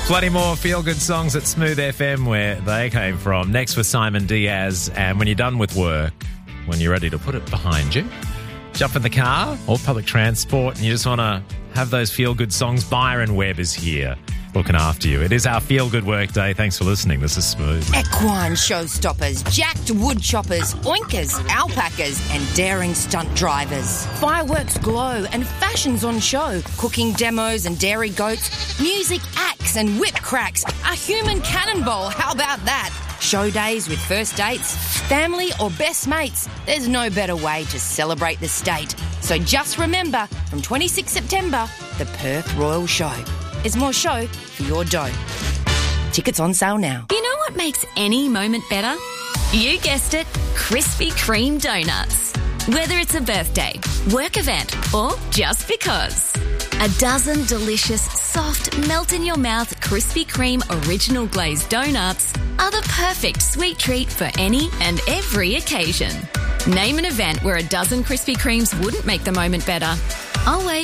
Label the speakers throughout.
Speaker 1: Plenty more feel-good songs at Smooth FM where they came from. Next with Simon Diaz. And when you're done with work, when you're ready to put it behind you, jump in the car or public transport and you just want to have those feel-good songs, Byron Webb is here looking after you. It is our feel-good work day. Thanks for listening. This is Smooth.
Speaker 2: Equine showstoppers, jacked wood choppers, oinkers, alpacas and daring stunt drivers. Fireworks glow and fashions on show. Cooking demos and dairy goats. Music acts and whip cracks. A human cannonball, how about that? Show days with first dates, family or best mates. There's no better way to celebrate the state. So just remember, from 26 September, the Perth Royal Show. There's more show for your dough. Tickets on sale now.
Speaker 3: You know what makes any moment better? You guessed it, Krispy Kreme donuts. Whether it's a birthday, work event, or just because. A dozen delicious, soft, melt-in-your-mouth Krispy Kreme original glazed donuts are the perfect sweet treat for any and every occasion. Name an event where a dozen Krispy Kremes wouldn't make the moment better. I'll wait.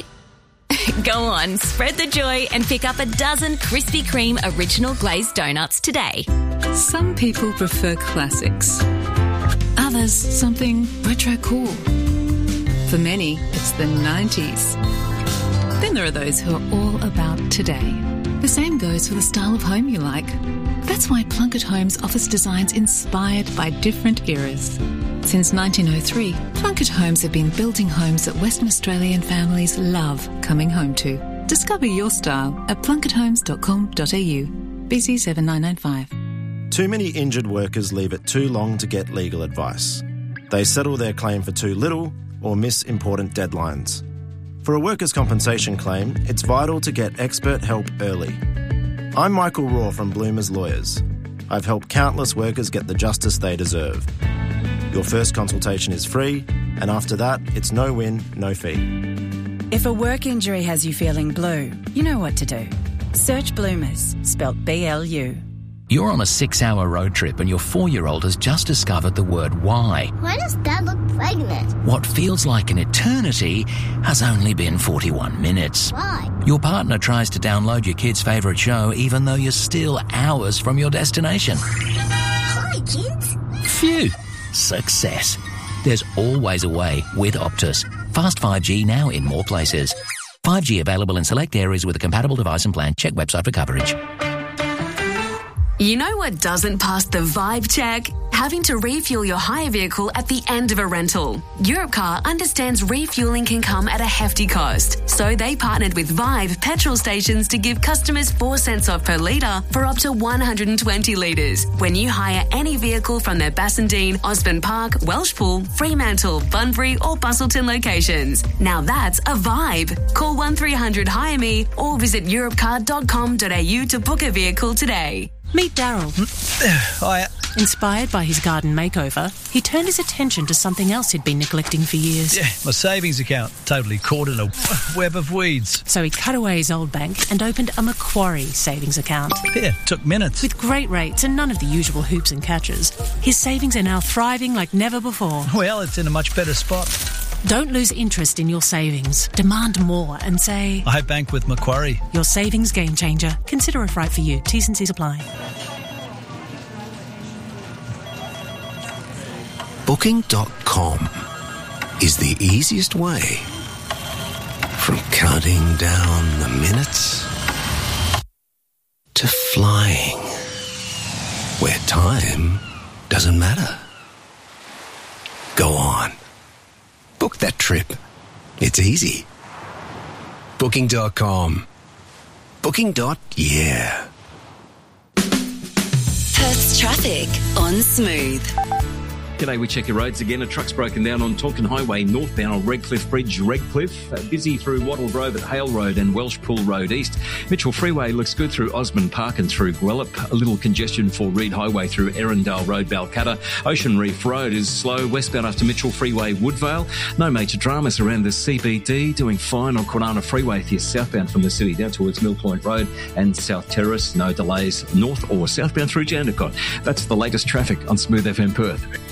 Speaker 3: Go on, spread the joy and pick up a dozen Krispy Kreme original glazed donuts today.
Speaker 4: Some people prefer classics. Others, something retro cool. For many, it's the 90s. Then there are those who are all about today. The same goes for the style of home you like. That's why Plunkett Homes offers designs inspired by different eras. Since 1903, Plunkett Homes have been building homes that Western Australian families love coming home to. Discover your style at plunketthomes.com.au. BC 7995.
Speaker 5: Too many injured workers leave it too long to get legal advice. They settle their claim for too little or miss important deadlines. For a workers' compensation claim, it's vital to get expert help early. I'm Michael Raw from Bloomers Lawyers. I've helped countless workers get the justice they deserve. Your first consultation is free, and after that, it's no win, no fee.
Speaker 6: If a work injury has you feeling blue, you know what to do. Search Bloomers, spelt B-L-U.
Speaker 7: You're on a 6-hour road trip and your 4-year-old has just discovered the word why.
Speaker 8: Why does Dad look pregnant?
Speaker 7: What feels like an eternity has only been 41 minutes.
Speaker 8: Why?
Speaker 7: Your partner tries to download your kid's favourite show even though you're still hours from your destination.
Speaker 8: Hi, kids.
Speaker 7: Phew. Success. There's always a way with Optus. Fast 5G now in more places. 5G available in select areas with a compatible device and plan. Check website for coverage.
Speaker 3: You know what doesn't pass the vibe check? Having to refuel your hire vehicle at the end of a rental. Europcar understands refueling can come at a hefty cost, so they partnered with Vibe petrol stations to give customers 4 cents off per litre for up to 120 litres when you hire any vehicle from their Bassendean, Osborne Park, Welshpool, Fremantle, Bunbury or Busselton locations. Now that's a vibe. Call 1300 Hire Me or visit europcar.com.au to book a vehicle today.
Speaker 9: Meet Daryl.
Speaker 10: Hiya.
Speaker 9: Inspired by his garden makeover, he turned his attention to something else he'd been neglecting for years.
Speaker 10: Yeah, my savings account. Totally caught in a web of weeds.
Speaker 9: So he cut away his old bank and opened a Macquarie savings account.
Speaker 10: Yeah, took minutes.
Speaker 9: With great rates and none of the usual hoops and catches, his savings are now thriving like never before.
Speaker 10: Well, it's in a much better spot.
Speaker 9: Don't lose interest in your savings. Demand more and say,
Speaker 10: I bank with Macquarie.
Speaker 9: Your savings game changer. Consider if right for you. T's and C's apply.
Speaker 11: Booking.com is the easiest way from counting down the minutes to flying where time doesn't matter. Go on. Book that trip. It's easy. Booking.com. Booking.yeah.
Speaker 12: Perth's traffic on Smooth.
Speaker 13: G'day, we check your roads again. A truck's broken down on Tonkin Highway northbound on Redcliffe Bridge, Redcliffe. Busy through Wattle Grove at Hale Road and Welshpool Road East. Mitchell Freeway looks good through Osborne Park and through Guelph. A little congestion for Reed Highway through Erindale Road, Balcatta. Ocean Reef Road is slow westbound after Mitchell Freeway, Woodvale. No major dramas around the CBD. Doing fine on Kwinana Freeway if you're southbound from the city down towards Mill Point Road and South Terrace. No delays north or southbound through Jandakot. That's the latest traffic on Smooth FM Perth.